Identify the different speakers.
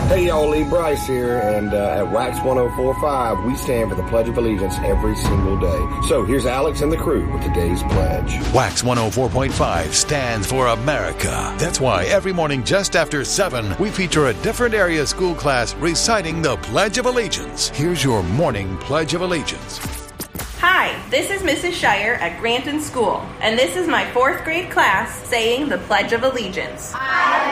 Speaker 1: Hey y'all, Lee Bryce here, and at Wax 1045, we stand for the Pledge of Allegiance every single day. So here's Alex and the crew with today's pledge.
Speaker 2: Wax 104.5 stands for America. That's why every morning just after 7, we feature a different area school class reciting the Pledge of Allegiance. Here's your morning Pledge of Allegiance.
Speaker 3: Hi, this is Mrs. Shire at Granton School, and this is my 4th grade class saying the Pledge of Allegiance.